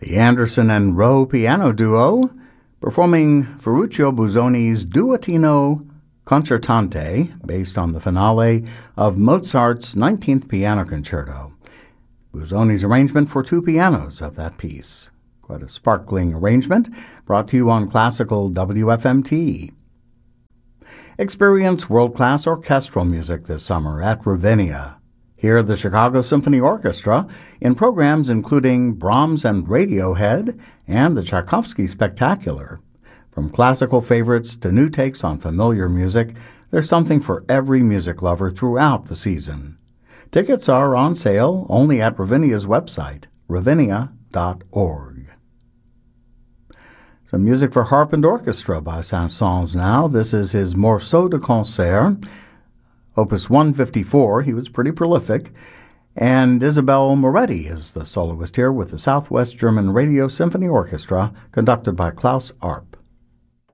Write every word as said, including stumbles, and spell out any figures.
The Anderson and Rowe Piano Duo performing Ferruccio Busoni's Duettino Concertante, based on the finale of Mozart's nineteenth Piano Concerto. Busoni's arrangement for two pianos of that piece. Quite a sparkling arrangement, brought to you on Classical W F M T. Experience world-class orchestral music this summer at Ravinia. Hear the Chicago Symphony Orchestra in programs including Brahms and Radiohead and the Tchaikovsky Spectacular. From classical favorites to new takes on familiar music, there's something for every music lover throughout the season. Tickets are on sale only at Ravinia's website, ravinia dot org. Some music for harp and orchestra by Saint-Saëns now. This is his Morceau de Concert, Opus one fifty-four. He was pretty prolific. And Isabelle Moretti is the soloist here with the Southwest German Radio Symphony Orchestra, conducted by Klaus Arp.